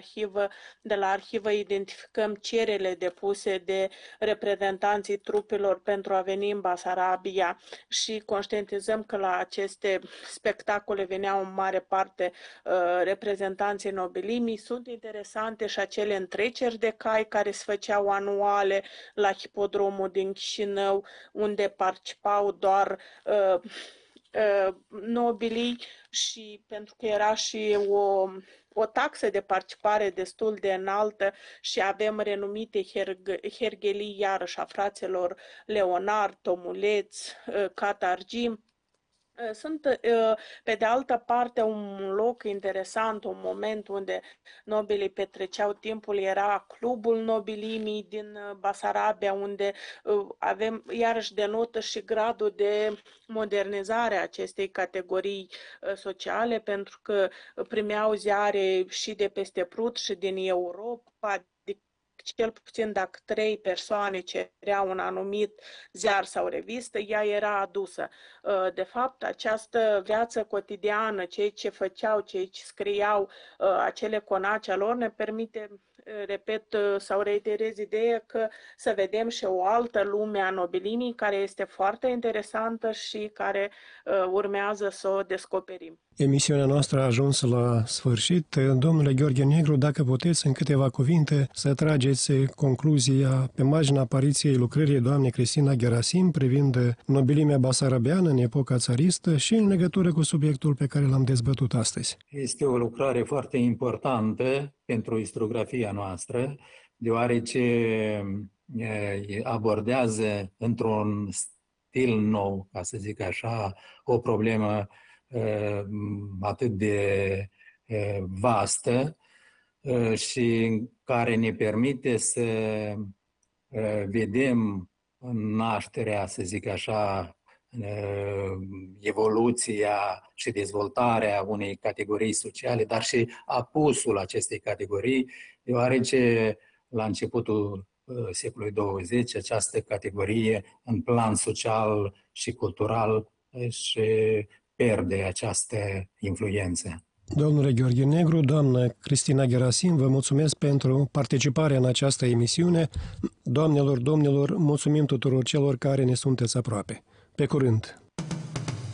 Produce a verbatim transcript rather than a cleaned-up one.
arhivă, de la arhivă identificăm cererile depuse de reprezentanții trupelor pentru a veni în Basarabia și conștientizăm că la aceste spectacole veneau în mare parte uh, reprezentanții nobilimii. Sunt interesante și acele întreceri de cai care se făceau anuale la hipodromul din Chișinău, unde participau doar uh, uh, nobilii și pentru că era și o, o taxă de participare destul de înaltă și avem renumite herg- herghelii iarăși a fraților Leonard, Tomuleț, uh, Catargi. Sunt, pe de altă parte, un loc interesant, un moment unde nobilii petreceau timpul, era Clubul Nobilimii din Basarabia, unde avem, iarăși denotă și gradul de modernizare a acestei categorii sociale, pentru că primeau ziare și de peste Prut și din Europa, cel puțin dacă trei persoane cereau un anumit ziar sau revistă, ea era adusă. De fapt, această viață cotidiană, cei ce făceau, cei ce scriau, acele conace a lor, ne permite, repet sau reiterez ideea, că să vedem și o altă lume a nobilimii care este foarte interesantă și care urmează să o descoperim. Emisiunea noastră a ajuns la sfârșit. Domnule Gheorghe Negru, dacă puteți în câteva cuvinte să trageți concluzia pe marginea apariției lucrării doamnei Cristina Gherasim privind nobilimea basarabeană în epoca țaristă și în legătură cu subiectul pe care l-am dezbătut astăzi. Este o lucrare foarte importantă pentru istoriografia noastră, deoarece abordează într-un stil nou, ca să zic așa, o problemă atât de vastă și care ne permite să vedem nașterea, să zic așa, evoluția și dezvoltarea unei categorii sociale, dar și apusul acestei categorii, deoarece la începutul secolului douăzeci această categorie în plan social și cultural și pierde această influență. Domnule Gheorghe Negru, doamnă Cristina Gherasim, vă mulțumesc pentru participarea în această emisiune. Doamnelor, domnilor, mulțumim tuturor celor care ne sunteți aproape. Pe curând!